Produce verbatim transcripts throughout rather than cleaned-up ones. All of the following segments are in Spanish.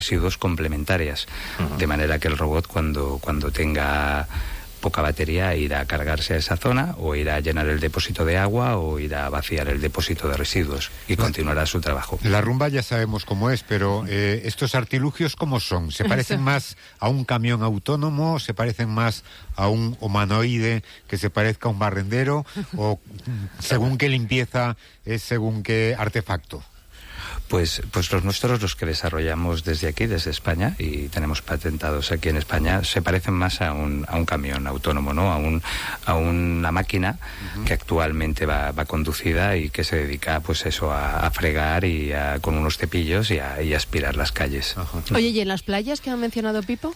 residuos complementarias, uh-huh. de manera que el robot cuando, cuando tenga poca batería irá a cargarse a esa zona, o irá a llenar el depósito de agua, o irá a vaciar el depósito de residuos, y continuará su trabajo. La rumba ya sabemos cómo es, pero eh, estos artilugios, ¿cómo son? ¿Se parecen más a un camión autónomo? ¿Se parecen más a un humanoide que se parezca a un barrendero? ¿O según qué limpieza es según qué artefacto? Pues, pues los nuestros, los que desarrollamos desde aquí, desde España, y tenemos patentados aquí en España, se parecen más a un, a un camión autónomo, ¿no? A, un, a una máquina uh-huh. que actualmente va, va conducida y que se dedica, pues eso, a, a fregar y a, con unos cepillos y a, y a aspirar las calles. Uh-huh. Oye, ¿y en las playas que ha mencionado Pipo?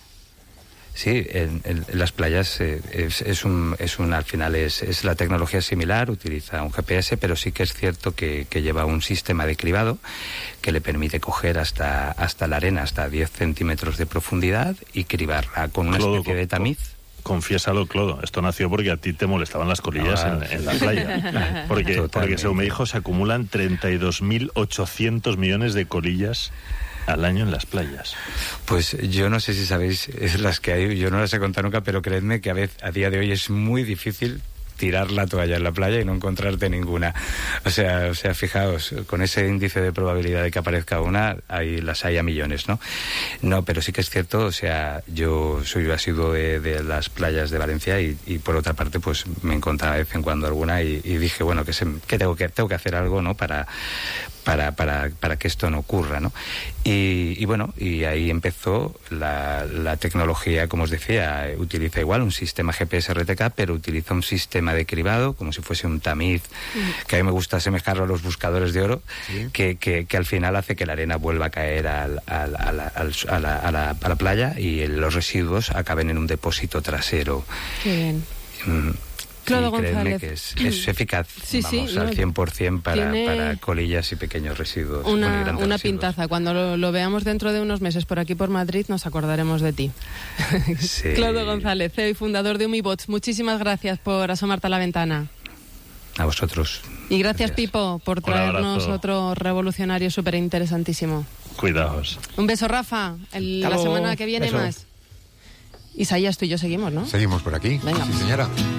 Sí, en, en, en las playas eh, es, es un, es un, al final es, es la tecnología similar, utiliza un G P S, pero sí que es cierto que, que lleva un sistema de cribado que le permite coger hasta, hasta la arena, hasta diez centímetros de profundidad, y cribarla con una Clodo, especie de tamiz. Confiésalo, Clodo, esto nació porque a ti te molestaban las colillas ah, en, en la playa. Porque, porque según me dijo, se acumulan treinta y dos mil ochocientos millones de colillas al año en las playas. Pues yo no sé si sabéis es las que hay, yo no las he contado nunca, pero creedme que a, vez, a día de hoy es muy difícil tirar la toalla en la playa y no encontrarte ninguna. O sea, o sea, fijaos, con ese índice de probabilidad de que aparezca una, ahí las hay a millones, ¿no? No, pero sí que es cierto, o sea, yo soy asiduo de, de las playas de Valencia y, y por otra parte, pues me encontraba de vez en cuando alguna y, y dije, bueno, que, se, que, tengo que tengo que hacer algo, ¿no? Para Para, para, para que esto no ocurra, ¿no? Y, y bueno, y ahí empezó la, la tecnología, como os decía, utiliza igual un sistema G P S R T K, pero utiliza un sistema de cribado, como si fuese un tamiz, mm. que a mí me gusta asemejarlo a los buscadores de oro, ¿sí? que, que, que al final hace que la arena vuelva a caer al, al, a, la, al, a, la, a, la, a la playa y el, los residuos acaben en un depósito trasero. Qué bien. Mm. Clodo sí, créeme González. que es, es eficaz, sí, vamos, sí, al no, cien por ciento para, tiene para colillas y pequeños residuos. Una, bueno, una residuos. pintaza. Cuando lo, lo veamos dentro de unos meses por aquí por Madrid, nos acordaremos de ti. Sí. Clodo González, C E O y fundador de Umibots, muchísimas gracias por asomarte a la ventana. A vosotros. Y gracias, gracias. Pipo, por traernos otro revolucionario súper interesantísimo. Cuidaos. Un beso, Rafa. El, la semana que viene beso. Más. Isaías, tú y yo seguimos, ¿no? Seguimos por aquí. Venga. Sí, señora.